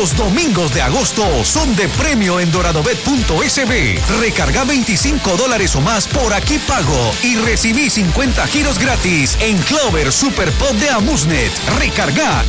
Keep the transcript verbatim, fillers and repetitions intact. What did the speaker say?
Los domingos de agosto son de premio en doradobet punto es be. Recarga veinticinco dólares o más por Aquí Pago y recibí cincuenta giros gratis en Clover Super Pop de Amusnet. Recarga